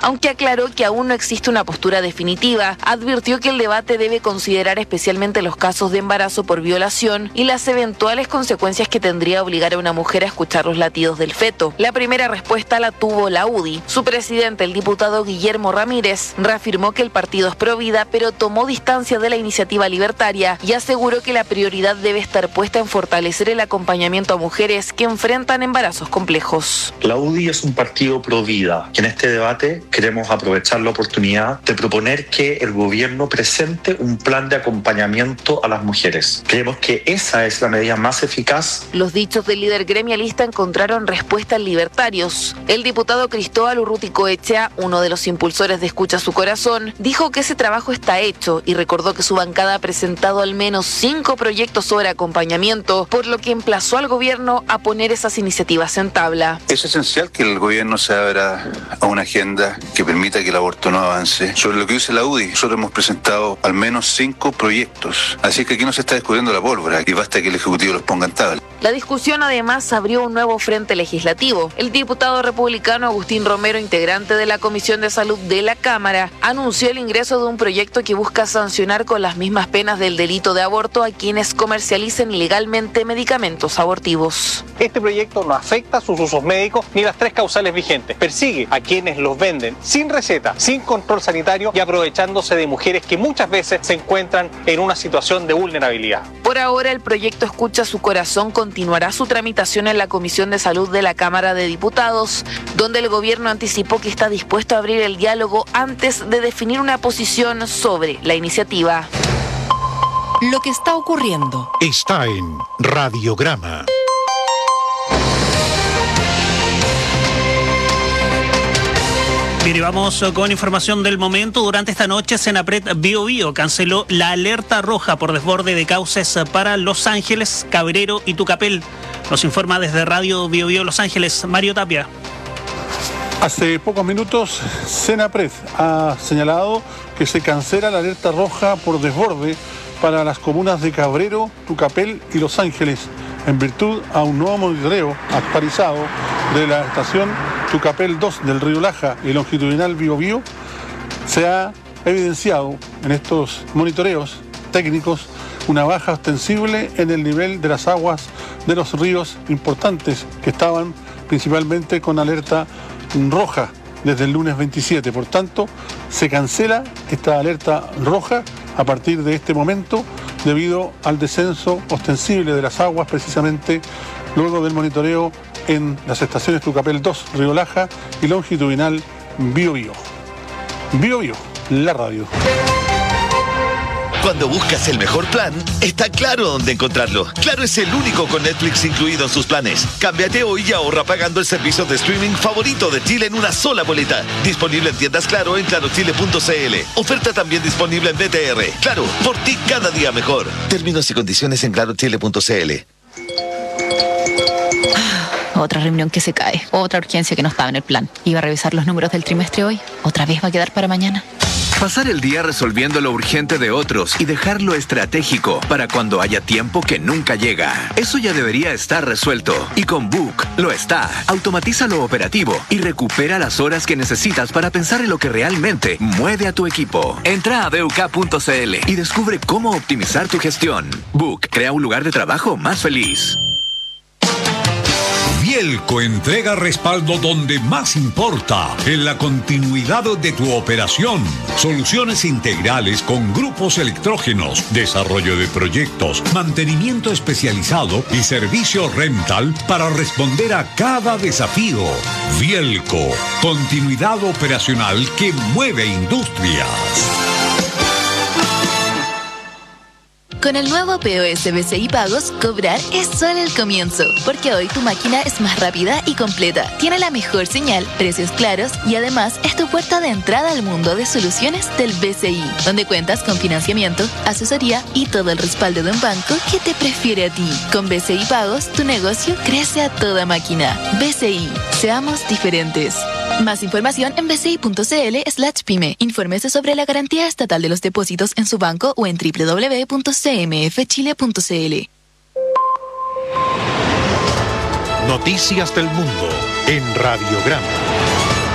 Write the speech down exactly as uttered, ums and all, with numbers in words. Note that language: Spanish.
Aunque aclaró que aún no existe una postura definitiva, advirtió que el debate debe considerar especialmente los casos de embarazo por violación y las eventuales consecuencias que tendría obligar a una mujer a escuchar los latidos del feto. La primera respuesta la tuvo la U D I. Su presidente, el diputado Guillermo Ramírez, reafirmó que el partido es pro vida, pero tomó distancia de la iniciativa libertaria y aseguró que la prioridad debe estar puesta en fortalecer el acompañamiento a mujeres que enfrentan embarazos complejos. La U D I es un partido pro vida y en este debate queremos aprovechar la oportunidad de proponer que el gobierno presente un plan de acompañamiento a las mujeres. Creemos que esa es la medida más eficaz. Los dichos del líder gremialista encontraron respuesta en libertarios. El diputado Cristóbal Urruticoechea, uno de los impulsores de Escucha Su Corazón, dijo que ese trabajo está hecho y recordó que su bancada ha presentado al menos cinco proyectos sobre acompañamiento, por lo que emplazó al gobierno a poner esas iniciativas en tabla. Es esencial que el gobierno se abra a una agenda que permita que el aborto no avance. Sobre lo que dice la U D I, nosotros hemos presentado al menos cinco proyectos. Así que aquí no se está descubriendo la pólvora y basta que el Ejecutivo los ponga en tabla. La discusión además abrió un nuevo frente legislativo. El diputado republicano Agustín Romero, integrante de la Comisión de Salud de la Cámara, anunció el ingreso de un proyecto que busca sancionar con las mismas penas del delito de aborto a quienes comercialicen ilegalmente medicamentos abortivos. Este proyecto no afecta a sus usos médicos ni las tres causales vigentes. Persigue a quienes los venden sin receta, sin control sanitario y aprovechándose de mujeres que muchas veces se encuentran en una situación de vulnerabilidad. Por ahora, el proyecto Escucha Su Corazón continuará su tramitación en la Comisión de Salud de la Cámara de Diputados, donde el gobierno anticipó que está dispuesto a abrir el diálogo antes de definir una posición sobre la iniciativa. Lo que está ocurriendo está en Radiograma. Bien, y vamos con información del momento. Durante esta noche, Senapred Bio Bio canceló la alerta roja por desborde de cauces para Los Ángeles, Cabrero y Tucapel. Nos informa desde Radio Bio Bio Los Ángeles, Mario Tapia. Hace pocos minutos, Senapred ha señalado que se cancela la alerta roja por desborde para las comunas de Cabrero, Tucapel y Los Ángeles, en virtud a un nuevo monitoreo actualizado de la estación Tucapel dos del río Laja y longitudinal Bio Bio. Se ha evidenciado en estos monitoreos técnicos una baja ostensible en el nivel de las aguas de los ríos importantes que estaban principalmente con alerta roja desde el lunes veintisiete. Por tanto, se cancela esta alerta roja a partir de este momento debido al descenso ostensible de las aguas precisamente luego del monitoreo en las estaciones Tucapel dos, Río Laja y longitudinal Bio Bio. Bio Bio, la radio. Cuando buscas el mejor plan, está Claro dónde encontrarlo. Claro es el único con Netflix incluido en sus planes. Cámbiate hoy y ahorra pagando el servicio de streaming favorito de Chile en una sola boleta. Disponible en tiendas Claro en claro chile punto c l. Oferta también disponible en B T R. Claro, por ti cada día mejor. Términos y condiciones en claro chile punto c l. Otra reunión que se cae, otra urgencia que no estaba en el plan. Iba a revisar los números del trimestre hoy, otra vez va a quedar para mañana. Pasar el día resolviendo lo urgente de otros y dejar lo estratégico para cuando haya tiempo que nunca llega. Eso ya debería estar resuelto. Y con Book lo está. Automatiza lo operativo y recupera las horas que necesitas para pensar en lo que realmente mueve a tu equipo. Entra a b u k punto c l y descubre cómo optimizar tu gestión. Book crea un lugar de trabajo más feliz. Vielco entrega respaldo donde más importa, en la continuidad de tu operación. Soluciones integrales con grupos electrógenos, desarrollo de proyectos, mantenimiento especializado y servicio rental para responder a cada desafío. Vielco, continuidad operacional que mueve industrias. Con el nuevo P O S B C I Pagos, cobrar es solo el comienzo, porque hoy tu máquina es más rápida y completa, tiene la mejor señal, precios claros y además es tu puerta de entrada al mundo de soluciones del B C I, donde cuentas con financiamiento, asesoría y todo el respaldo de un banco que te prefiere a ti. Con B C I Pagos, tu negocio crece a toda máquina. B C I, seamos diferentes. Más información en b c i punto c l slash pyme. Infórmese sobre la garantía estatal de los depósitos en su banco o en w w w punto c m f chile punto c l. Noticias del mundo en Radiograma.